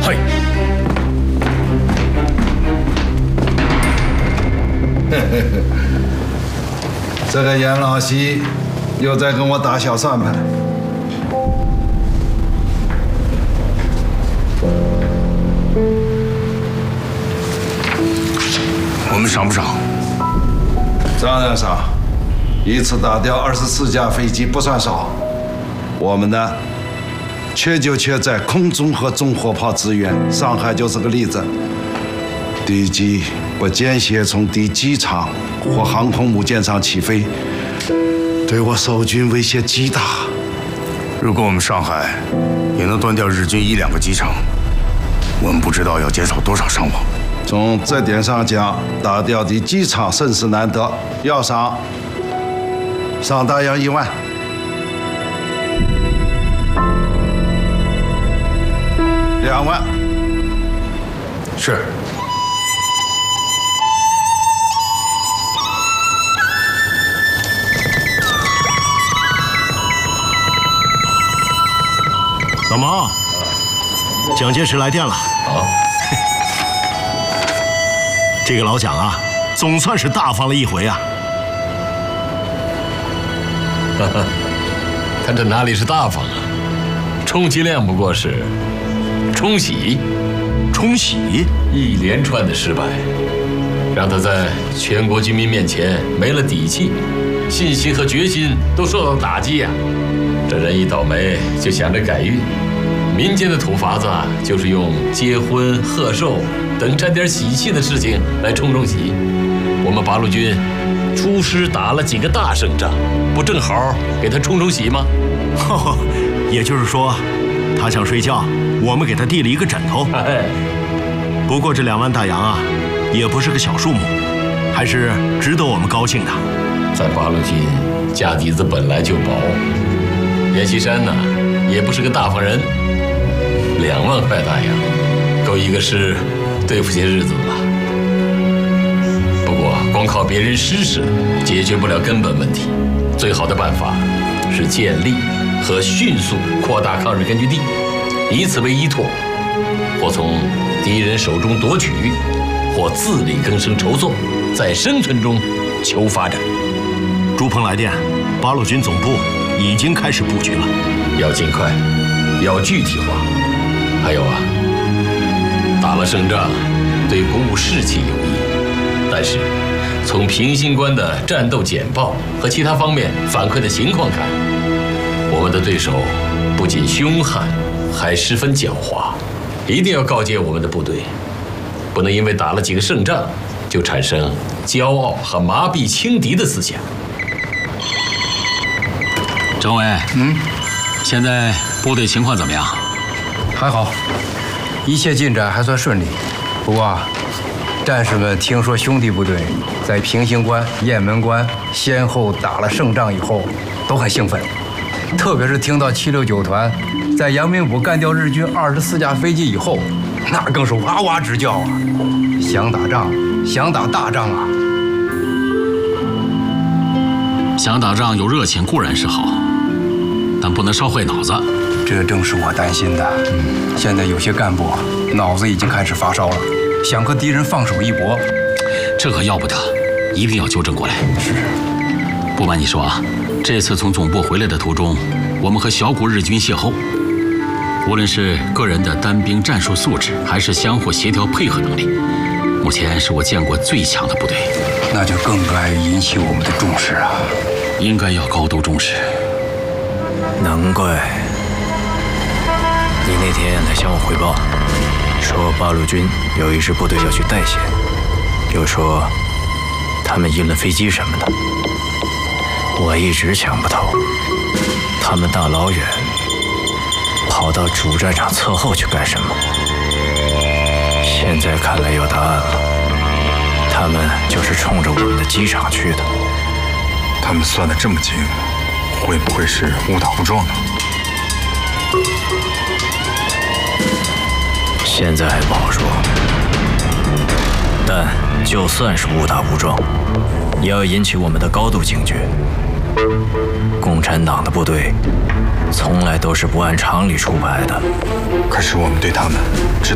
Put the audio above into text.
嘿， 这个严老西又在跟我打小算盘。 我们赏不赏？ 当然赏，一次打掉24架飞机不算少。我们呢，缺就缺在空中和重火炮支援，上海就是个例子。敌机不间歇从敌机场或航空母舰上起飞，对我守军威胁极大。 如果我们上海也能端掉日军1、2个机场，我们不知道要减少多少伤亡。 从这点上讲，打掉敌机场甚是难得，要赏大洋1万。2万。 是。 老毛，蒋介石来电了。 好。 这个老蒋啊，总算是大方了一回啊。 他这哪里是大方啊？充其量不过是冲洗。 冲洗？ 一连串的失败，让他在全国军民面前没了底气，信心和决心都受到打击呀。这人一倒霉就想着改运，民间的土法子就是用结婚、贺寿等沾点喜气的事情来冲喜。我们八路军出师打了几个大胜仗，不正好给他冲喜吗？ 也就是说，他想睡觉，我们给他递了一个枕头。不过这2万大洋啊，也不是个小数目，还是值得我们高兴的。 在八路军家底子本来就薄，阎锡山呢也不是个大方人，2万块大洋够一个师对付些日子了。不过光靠别人施舍解决不了根本问题，最好的办法是建立和迅速扩大抗日根据地，以此为依托，或从敌人手中夺取，或自力更生筹措，在生存中求发展。 朱鹏来电，八路军总部已经开始布局了， 要尽快，要具体化。还有啊，打了胜仗，对鼓舞士气有益，但是从平型关的战斗简报和其他方面反馈的情况看，我们的对手不仅凶悍，还十分狡猾。一定要告诫我们的部队，不能因为打了几个胜仗，就产生骄傲和麻痹轻敌的思想。 政委，现在部队情况怎么样？ 还好，一切进展还算顺利。不过，战士们听说兄弟部队在平型关、雁门关先后打了胜仗以后，都很兴奋。特别是听到769团在阳明堡干掉日军24架飞机以后，那更是哇哇直叫啊！想打仗，想打大仗啊！ 想打仗有热情固然是好，但不能烧坏脑子。 这正是我担心的。现在有些干部脑子已经开始发烧了，想和敌人放手一搏。 这可要不得，一定要纠正过来。 是。 不瞒你说啊，这次从总部回来的途中，我们和小股日军邂逅，无论是个人的单兵战术素质，还是相互协调配合能力，目前是我见过最强的部队。 那就更该引起我们的重视啊！ 应该要高度重视。 难怪你那天来向我汇报，说八路军有一支部队要去代县，又说他们阴了飞机什么的。我一直想不透，他们大老远跑到主战场侧后去干什么？现在看来有答案了，他们就是冲着我们的机场去的。 他们算得这么精，会不会是误打误撞呢？ 现在还不好说，但就算是误打误撞，也要引起我们的高度警觉。共产党的部队从来都是不按常理出牌的。 可是我们对他们知道